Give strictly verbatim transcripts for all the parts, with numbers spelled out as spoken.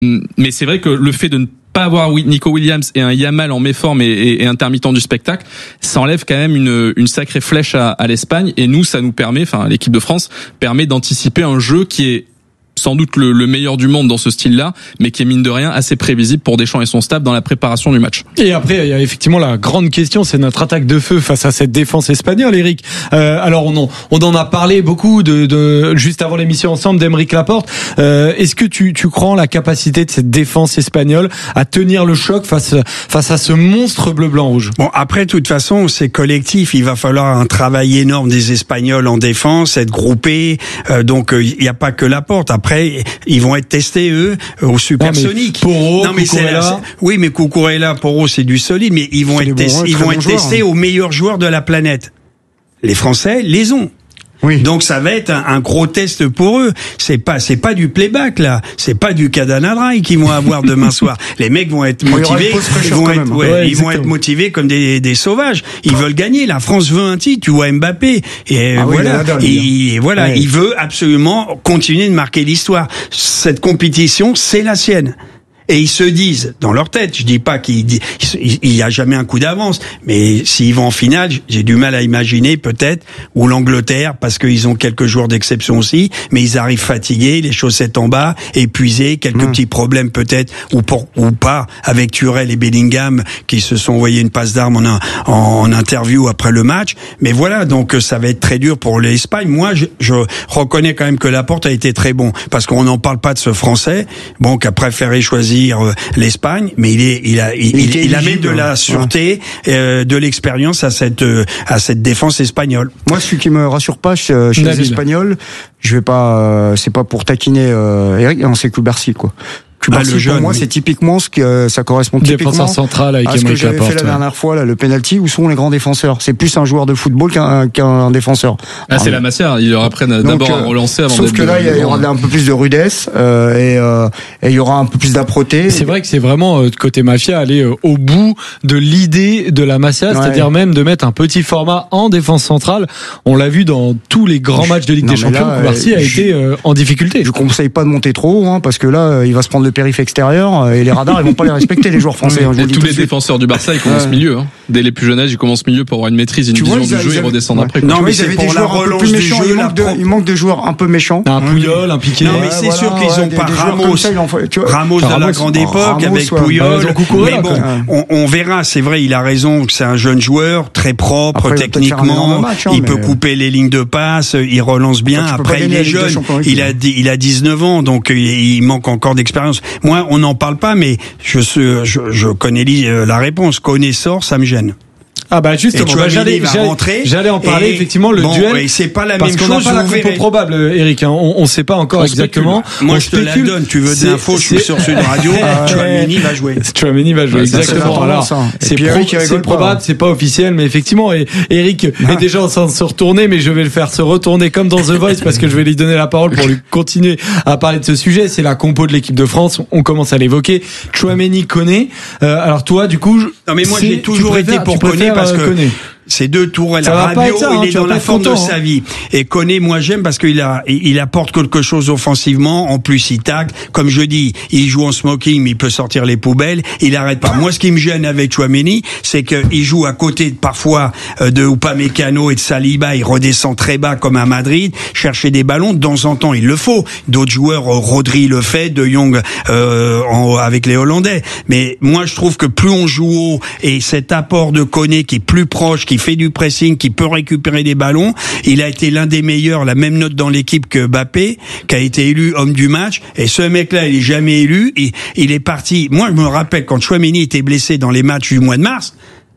mais c'est vrai que le fait de ne pas avoir Nico Williams et un Yamal en méforme et, et, et intermittent du spectacle, ça enlève quand même une, une sacrée flèche à, à l'Espagne. Et nous, ça nous permet, enfin l'équipe de France permet d'anticiper un jeu qui est sans doute le, le meilleur du monde dans ce style-là, mais qui est mine de rien assez prévisible pour Deschamps et son staff dans la préparation du match. Et après, il y a effectivement la grande question, c'est notre attaque de feu face à cette défense espagnole, Eric. Euh, alors on en, on en a parlé beaucoup de, de juste avant l'émission ensemble d'Aymeric Laporte. Euh, est-ce que tu, tu crois en la capacité de cette défense espagnole à tenir le choc face, face à ce monstre bleu-blanc-rouge? Bon, après, de toute façon, c'est collectif. Il va falloir un travail énorme des Espagnols en défense, être groupés. Euh, donc, il n'y a pas que Laporte. Après, ils vont être testés, eux, au supersonique. Poro, non, mais Cucurella. c'est, c'est, oui, mais Cucurella, Poro, c'est du solide, mais ils vont c'est être, tes, bons, ils vont être joueurs, testés hein. aux meilleurs joueurs de la planète. Les Français les ont. Oui. Donc ça va être un, un gros test pour eux. C'est pas, c'est pas du playback là. C'est pas du Cadana Dry qu'ils vont avoir demain soir. Les mecs vont être motivés. Ils vont être, ouais, ouais, ils vont être motivés comme des, des sauvages. Ils veulent gagner. La France veut un titre. Tu vois Mbappé. Et ah voilà. Oui, il, et voilà. Ouais. Il veut absolument continuer de marquer l'histoire. Cette compétition, c'est la sienne. Et ils se disent, dans leur tête, je dis pas qu'il il y a jamais un coup d'avance, mais s'ils vont en finale, j'ai du mal à imaginer peut-être, ou l'Angleterre, parce qu'ils ont quelques joueurs d'exception aussi, mais ils arrivent fatigués, les chaussettes en bas, épuisés, quelques mmh. petits problèmes peut-être, ou pour, ou pas, avec Turel et Bellingham, qui se sont envoyés une passe d'armes en, en, en interview après le match. Mais voilà, donc ça va être très dur pour l'Espagne. Moi, je, je reconnais quand même que Laporte a été très bon, parce qu'on n'en parle pas de ce Français, bon, qui a préféré choisir l'Espagne, mais il est, il a, il, il, il amène de la sûreté, ouais. euh, de l'expérience à cette, euh, à cette défense espagnole. Moi, celui qui me rassure pas chez, chez les Espagnols, je vais pas, euh, c'est pas pour taquiner euh, Eric, non, c'est Cubarsí, quoi. Cubarsí, ah, pour jeune, moi, oui. c'est typiquement ce que ça correspond typiquement défenseur central avec à ce que j'avais fait la dernière fois, là, le penalty, où sont les grands défenseurs. C'est plus un joueur de football qu'un, qu'un défenseur. Ah, c'est la Masia. Ils leur apprennent d'abord à relancer avant. Sauf que là, il y aura un peu plus de rudesse, euh, et, euh, et il y aura un peu plus d'âpreté. C'est vrai que c'est vraiment, euh, côté Mafia, aller euh, au bout de l'idée de la Masia, ouais. c'est-à-dire même de mettre un petit format en défense centrale. On l'a vu dans tous les grands matchs de Ligue non, des Champions. Cubarsí a été euh, en difficulté. Je conseille pas de monter trop haut, hein, parce que là, il va se prendre le périph' extérieur. Et les radars, ils vont pas les respecter, les joueurs français. Hein, et tous les défenseurs du Barça, ils commencent ouais. milieu. Hein. Dès les plus jeunes âges, ils commencent milieu pour avoir une maîtrise, une tu vision vois, du jeu, ils redescendent ouais. après. Quoi. Non, mais c'est pour la relance du jeu. Il manque, de, il manque de joueurs un peu méchants. Un Puyol, un Piqué. Non, mais c'est ouais, sûr voilà, qu'ils ont ouais, pas des, Ramos. Ça, Ramos de la grande époque avec Puyol. Mais bon, on verra. C'est vrai, il a raison que c'est un jeune joueur, très propre techniquement. Il peut couper les lignes de passe, il relance bien. Après, il est jeune. Il a il a dix-neuf ans, donc il manque encore d'expérience. Moi, on n'en parle pas, mais Je, je, je connais la réponse. Connaisseur, ça me gêne. Ah bah justement, bah j'allais, j'allais, j'allais en parler et effectivement le bon, duel. Ouais, c'est pas la parce même qu'on chose. Parce qu'on n'a pas la compo probable, Eric. Hein, on, on sait pas encore on exactement. Spécule. Moi, on je spécule. te la donne. Tu veux des infos? Je suis sur Sud Radio. Chouameni va jouer. Chouameni va jouer. Ouais, exactement. Alors, c'est, pro, c'est probable, c'est pas officiel, mais effectivement, et Eric ah. est déjà en train de se retourner, mais je vais le faire se retourner comme dans The Voice parce que je vais lui donner la parole pour lui continuer à parler de ce sujet. C'est la compo de l'équipe de France. On commence à l'évoquer. Chouameni, Koné. Euh, alors toi, du coup, non mais moi j'ai toujours été pour Koné parce que ces deux tours, la radio, ça, hein, il est dans la forme de sa vie. Et Koné, moi j'aime parce qu'il a, il apporte quelque chose offensivement. En plus, il tacle. Comme je dis, il joue en smoking, mais il peut sortir les poubelles. Il arrête pas. Moi, ce qui me gêne avec Chouameni, c'est qu'il joue à côté parfois de Upamecano et de Saliba. Il redescend très bas comme à Madrid, chercher des ballons. De temps en temps, il le faut. D'autres joueurs, Rodri le fait, De Jong euh, en, avec les Hollandais. Mais moi, je trouve que plus on joue haut et cet apport de Koné qui est plus proche, qui fait du pressing, qui peut récupérer des ballons. Il a été l'un des meilleurs, la même note dans l'équipe que Mbappé, qui a été élu homme du match. Et ce mec-là, il est jamais élu. Il, il est parti. Moi, je me rappelle quand Chouameni était blessé dans les matchs du mois de mars.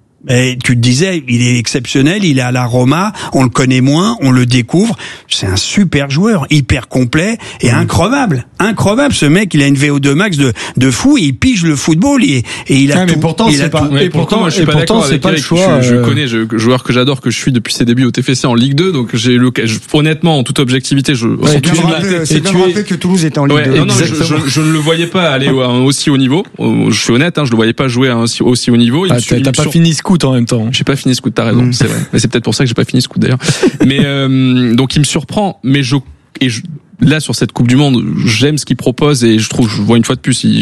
Et tu te disais, il est exceptionnel, il est à la Roma, on le connaît moins, on le découvre. C'est un super joueur, hyper complet et mmh. increvable. Increvable, ce mec, il a une V O deux max de, de fou, il pige le football et, et il a ouais, tout. Mais pourtant, il c'est a pas, tout. Et pourtant, moi, je suis pas d'accord avec Eric. Je, je connais, je, joueur que j'adore, que je suis depuis ses débuts au T F C en Ligue deux, donc j'ai le, honnêtement, en toute objectivité, je, ouais, tu rappeler, c'est bien de rappeler que Toulouse était en Ligue ouais, deux. Non, non, je, je, je ne le voyais pas aller aussi haut niveau. Je suis honnête, hein, je le voyais pas jouer aussi, aussi haut niveau. Ah, t'as pas fini scout en même temps. J'ai pas fini scout, t'as raison, mmh. c'est vrai. Mais c'est peut-être pour ça que j'ai pas fini scout d'ailleurs. mais euh, donc il me surprend, mais je et je, là sur cette Coupe du Monde, j'aime ce qu'il propose et je trouve, je vois une fois de plus, il